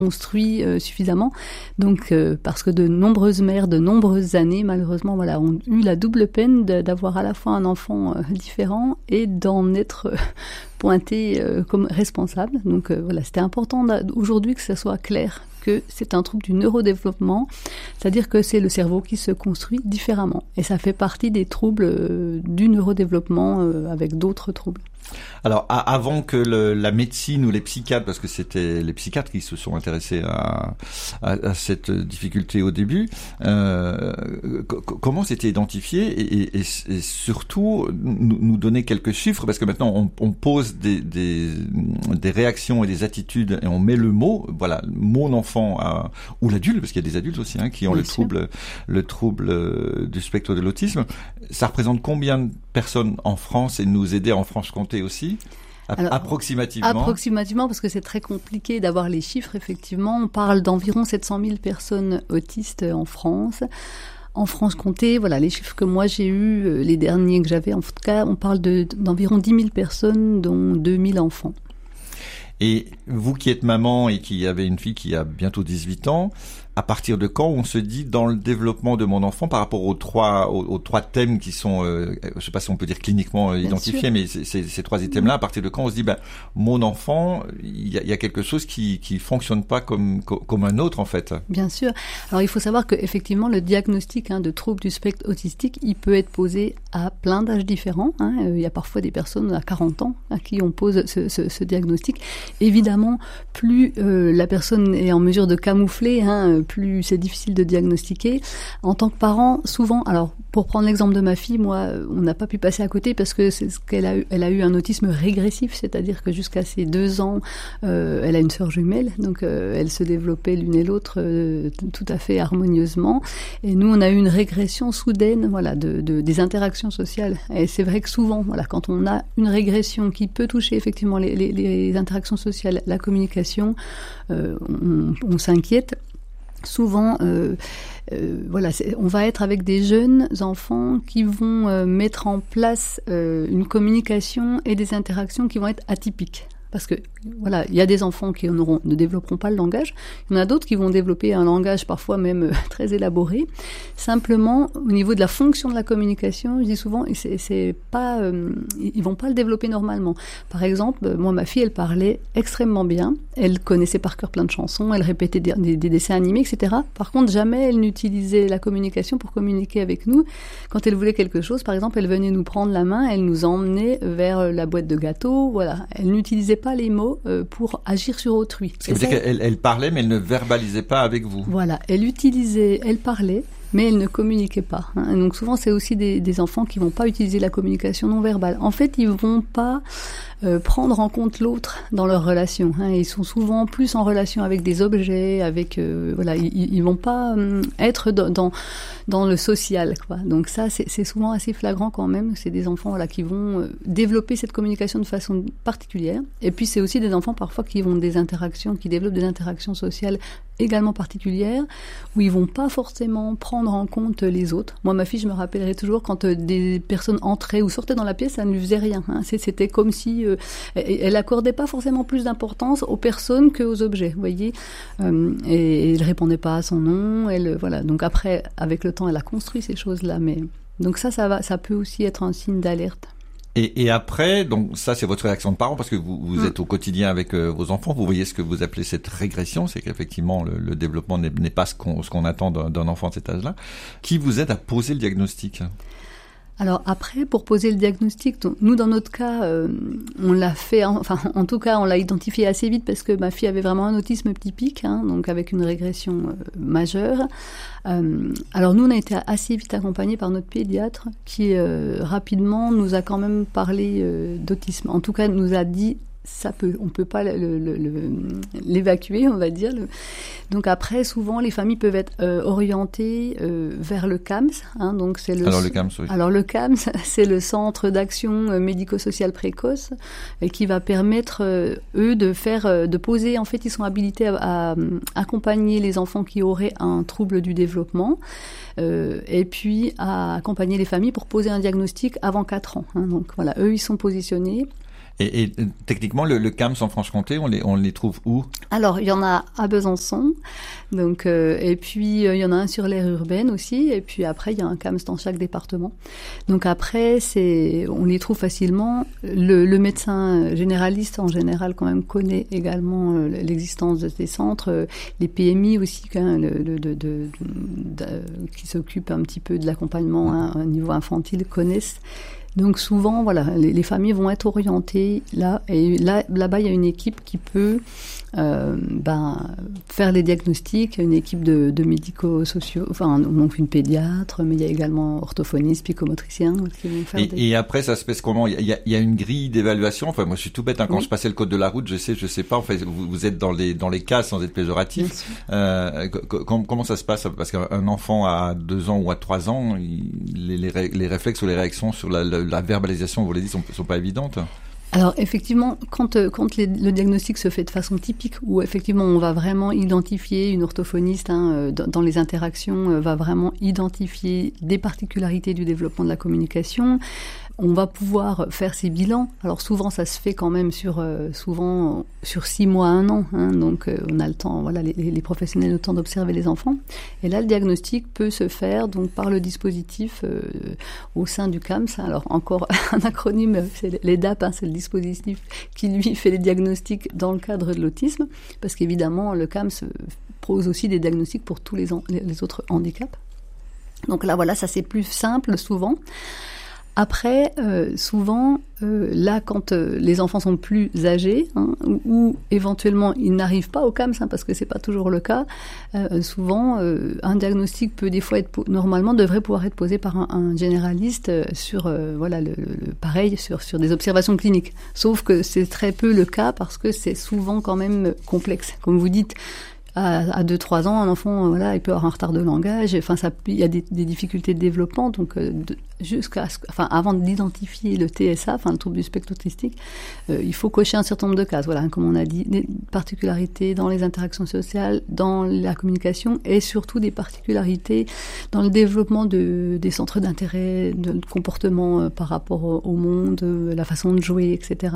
construit suffisamment. Donc, parce que de nombreuses mères, de nombreuses années, malheureusement, voilà, ont eu la double peine d'avoir à la fois un enfant différent et d'en être pointé comme responsable. Donc, voilà, c'était important aujourd'hui que ça soit clair que c'est un trouble du neurodéveloppement, c'est-à-dire que c'est le cerveau qui se construit différemment. Et ça fait partie des troubles du neurodéveloppement avec d'autres troubles. Alors, avant que la médecine ou les psychiatres, parce que c'était les psychiatres qui se sont intéressés à cette difficulté au début, comment c'était identifié et surtout nous donner quelques chiffres, parce que maintenant on pose des réactions et des attitudes et on met le mot, voilà, mon enfant ou l'adulte, parce qu'il y a des adultes aussi qui ont le trouble du spectre de l'autisme. Ça représente combien de personnes en France et nous aider en Franche-Comté aussi? Alors, approximativement, parce que c'est très compliqué d'avoir les chiffres, effectivement. On parle d'environ 700 000 personnes autistes en France. En Franche-Comté, voilà, les chiffres que moi j'ai eus, les derniers que j'avais, en tout cas, on parle d'environ 10 000 personnes, dont 2 000 enfants. Et vous qui êtes maman et qui avez une fille qui a bientôt 18 ans, à partir de quand on se dit dans le développement de mon enfant par rapport aux trois thèmes qui sont, je sais pas si on peut dire cliniquement identifiés, mais ces trois items-là, à partir de quand on se dit, mon enfant, il y a quelque chose qui fonctionne pas comme un autre en fait. Bien sûr. Alors il faut savoir que effectivement le diagnostic de trouble du spectre autistique, il peut être posé à plein d'âges différents. Il y a parfois des personnes à 40 ans à qui on pose ce diagnostic. Évidemment, plus la personne est en mesure de camoufler, plus c'est difficile de diagnostiquer. En tant que parent, souvent, alors pour prendre l'exemple de ma fille, moi, on n'a pas pu passer à côté parce que elle a eu un autisme régressif, c'est-à-dire que jusqu'à ses 2 ans, elle a une sœur jumelle, donc elles se développaient l'une et l'autre tout à fait harmonieusement. Et nous, on a eu une régression soudaine, voilà, des interactions sociales. Et c'est vrai que souvent, voilà, quand on a une régression qui peut toucher effectivement les interactions sociales, la communication, on s'inquiète. Souvent, voilà, on va être avec des jeunes enfants qui vont mettre en place une communication et des interactions qui vont être atypiques. Parce que, voilà, il y a des enfants qui ne développeront pas le langage. Il y en a d'autres qui vont développer un langage parfois même très élaboré. Simplement, au niveau de la fonction de la communication, je dis souvent, c'est pas, ils vont pas le développer normalement. Par exemple, moi, ma fille, elle parlait extrêmement bien. Elle connaissait par cœur plein de chansons. Elle répétait des dessins animés, etc. Par contre, jamais elle n'utilisait la communication pour communiquer avec nous. Quand elle voulait quelque chose, par exemple, elle venait nous prendre la main, elle nous emmenait vers la boîte de gâteaux. Voilà. Elle n'utilisait pas les mots pour agir sur autrui. Ça veut dire qu'elle parlait, mais elle ne verbalisait pas avec vous. Voilà, elle parlait, mais elle ne communiquait pas. Et donc souvent, c'est aussi des enfants qui vont pas utiliser la communication non verbale. En fait, ils vont pas prendre en compte l'autre dans leur relation. Ils sont souvent plus en relation avec des objets, avec voilà, ils vont pas être dans le social, quoi. Donc ça, c'est souvent assez flagrant quand même. C'est des enfants qui vont développer cette communication de façon particulière. Et puis c'est aussi des enfants parfois qui développent des interactions sociales également particulières, où ils vont pas forcément prendre en compte les autres. Moi, ma fille, je me rappellerai toujours quand des personnes entraient ou sortaient dans la pièce, ça ne lui faisait rien. C'était comme si elle accordait pas forcément plus d'importance aux personnes qu'aux objets, vous voyez. Et elle répondait pas à son nom. Voilà. Donc après, avec le temps, elle a construit ces choses-là. Mais donc ça peut aussi être un signe d'alerte. Et après, donc ça c'est votre réaction de parent parce que vous êtes au quotidien avec vos enfants, vous voyez ce que vous appelez cette régression, c'est qu'effectivement le développement n'est pas ce qu'on attend d'un enfant de cet âge-là. Qui vous aide à poser le diagnostic ? Alors après, pour poser le diagnostic, nous dans notre cas, on l'a fait, enfin en tout cas on l'a identifié assez vite parce que ma fille avait vraiment un autisme typique, donc avec une régression majeure. Alors nous on a été assez vite accompagnés par notre pédiatre qui rapidement nous a quand même parlé d'autisme. En tout cas nous a dit on peut pas l'évacuer, on va dire. Donc après, souvent, les familles peuvent être orientées vers le CAMS. Donc c'est le CAMS, oui. Alors le CAMS, c'est le Centre d'action médico-sociale précoce, et qui va permettre eux de poser. En fait, ils sont habilités à accompagner les enfants qui auraient un trouble du développement, et puis à accompagner les familles pour poser un diagnostic avant 4 ans. Donc voilà, eux, ils sont positionnés. Et techniquement, le CAMS en Franche-Comté, on les trouve où? Alors, il y en a à Besançon, donc et puis il y en a un sur l'aire urbaine aussi, et puis après il y a un CAMS dans chaque département. Donc après, on les trouve facilement. Le médecin généraliste en général quand même connaît également l'existence de ces centres, les PMI aussi qui s'occupent un petit peu de l'accompagnement au niveau infantile connaissent. Donc souvent, voilà, les familles vont être orientées là, et là-bas il y a une équipe qui peut faire les diagnostics, une équipe de médico-sociaux, enfin donc une pédiatre, mais il y a également orthophonistes, psychomotriciens qui vont faire et après ça se passe comment? Il y a une grille d'évaluation. Enfin moi je suis tout bête, quand je passais le code de la route, je sais pas. Enfin vous êtes dans les cases sans être péjoratif. Comment ça se passe? Parce qu'un enfant à 2 ans ou à 3 ans, les réflexes ou les réactions sur la verbalisation, vous l'avez dit, sont pas évidentes. Alors effectivement, quand le diagnostic se fait de façon typique, où effectivement on va vraiment identifier une orthophoniste dans les interactions, va vraiment identifier des particularités du développement de la communication, on va pouvoir faire ces bilans. Alors souvent ça se fait quand même sur 6 mois, 1 an, donc on a le temps, voilà, les professionnels ont le temps d'observer les enfants. Et là le diagnostic peut se faire donc par le dispositif au sein du CAMS. Alors encore un acronyme, c'est les DAP, c'est le dispositif qui lui fait les diagnostics dans le cadre de l'autisme, parce qu'évidemment le CAMS propose aussi des diagnostics pour tous les autres handicaps. Donc là voilà, ça c'est plus simple souvent. Après, souvent, là, quand les enfants sont plus âgés, ou éventuellement ils n'arrivent pas au CAMS, parce que c'est pas toujours le cas, souvent un diagnostic peut des fois normalement devrait pouvoir être posé par un généraliste sur pareil sur des observations cliniques. Sauf que c'est très peu le cas parce que c'est souvent quand même complexe, comme vous dites. À 2-3 ans, un enfant, voilà, il peut avoir un retard de langage. Enfin, il y a des difficultés de développement. Donc, avant d'identifier le TSA, le trouble du spectre autistique, il faut cocher un certain nombre de cases. Voilà, comme on a dit, des particularités dans les interactions sociales, dans la communication, et surtout des particularités dans le développement des centres d'intérêt, de comportement par rapport au monde, la façon de jouer, etc.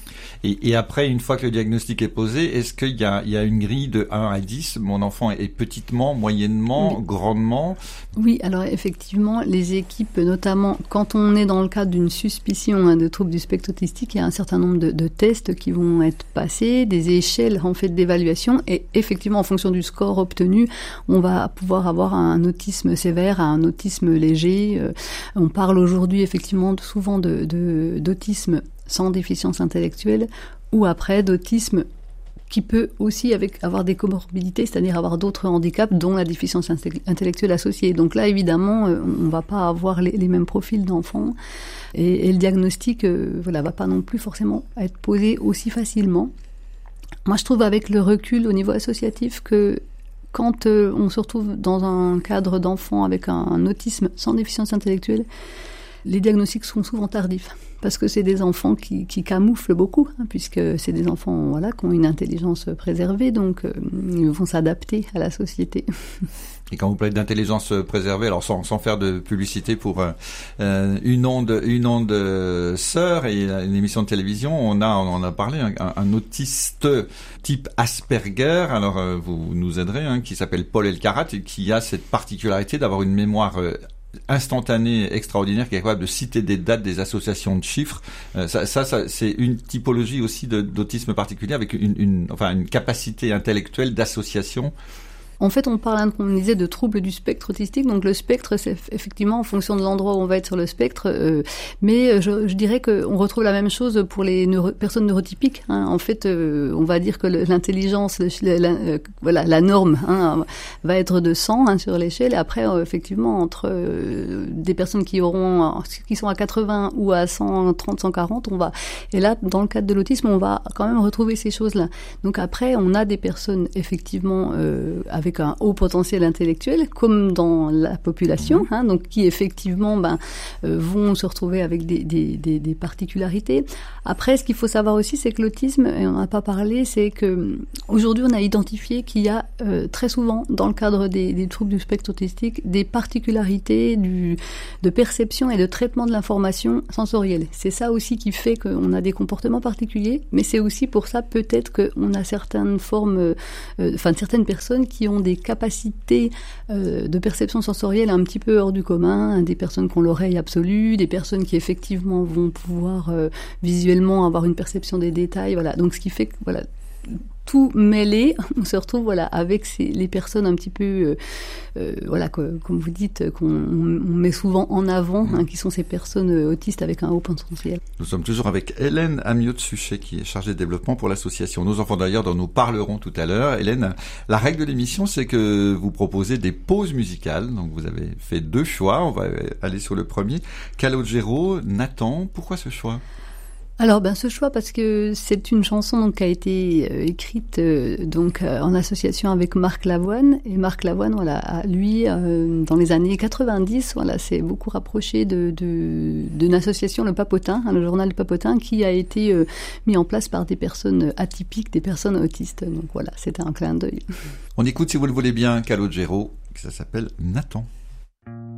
Et après, une fois que le diagnostic est posé, est-ce qu'il y a une grille de 1 à 10? Mon enfant est petitement, moyennement, oui, grandement? Oui, alors effectivement, les équipes, notamment quand on est dans le cadre d'une suspicion de trouble du spectre autistique, il y a un certain nombre de tests qui vont être passés, des échelles en fait d'évaluation, et effectivement, en fonction du score obtenu, on va pouvoir avoir un autisme sévère, un autisme léger. On parle aujourd'hui effectivement souvent d'autisme sans déficience intellectuelle, ou après d'autisme qui peut aussi avoir des comorbidités, c'est-à-dire avoir d'autres handicaps, dont la déficience intellectuelle associée. Donc là, évidemment, on ne va pas avoir les mêmes profils d'enfants, et le diagnostic va pas non plus forcément être posé aussi facilement. Moi, je trouve avec le recul au niveau associatif que quand on se retrouve dans un cadre d'enfants avec un autisme sans déficience intellectuelle, les diagnostics sont souvent tardifs, parce que c'est des enfants qui camouflent beaucoup, puisque c'est des enfants qui ont une intelligence préservée, donc ils vont s'adapter à la société. Et quand vous parlez d'intelligence préservée, alors sans faire de publicité pour une onde sœur et une émission de télévision, on a parlé un autiste type Asperger. Alors vous nous aiderez, qui s'appelle Paul Elkarat, et qui a cette particularité d'avoir une mémoire instantané, extraordinaire, qui est capable de citer des dates, des associations de chiffres. Ça c'est une typologie aussi d'autisme particulier, avec une capacité intellectuelle d'association. En fait, on parle, comme on disait, de troubles du spectre autistique. Donc le spectre, c'est effectivement en fonction de l'endroit où on va être sur le spectre. Mais je dirais qu'on retrouve la même chose pour les personnes neurotypiques. En fait, on va dire que l'intelligence, la norme, va être de 100 sur l'échelle. Et après, effectivement, entre des personnes qui sont à 80 ou à 130, 140, et là, dans le cadre de l'autisme, on va quand même retrouver ces choses-là. Donc après, on a des personnes effectivement avec avec un haut potentiel intellectuel, comme dans la population, donc qui effectivement vont se retrouver avec des particularités. Après, ce qu'il faut savoir aussi, c'est que l'autisme, et on n'en a pas parlé, c'est que aujourd'hui on a identifié qu'il y a très souvent, dans le cadre des troubles du spectre autistique, des particularités de perception et de traitement de l'information sensorielle. C'est ça aussi qui fait qu'on a des comportements particuliers, mais c'est aussi pour ça peut-être qu'on a certaines personnes qui ont des capacités de perception sensorielle un petit peu hors du commun, des personnes qui ont l'oreille absolue, des personnes qui effectivement vont pouvoir visuellement avoir une perception des détails, voilà. Donc ce qui fait que tout mêlé, on se retrouve avec les personnes un petit peu comme vous dites, qu'on met souvent en avant, qui sont ces personnes autistes avec un haut potentiel. Nous sommes toujours avec Hélène Amiot-Suchet, qui est chargée de développement pour l'association Nos Enfants d'ailleurs, dont nous parlerons tout à l'heure. Hélène, la règle de l'émission, c'est que vous proposez des pauses musicales. Donc vous avez fait 2 choix. On va aller sur le premier. Calogero, Nathan. Pourquoi ce choix ? Alors, ce choix, parce que c'est une chanson qui a été écrite en association avec Marc Lavoine. Et Marc Lavoine, lui, dans les années 90, s'est beaucoup rapproché d'une association, le Papotin, le journal Le Papotin, qui a été mis en place par des personnes atypiques, des personnes autistes. Donc c'était un clin d'œil. On écoute, si vous le voulez bien, Calogero, ça s'appelle Nathan.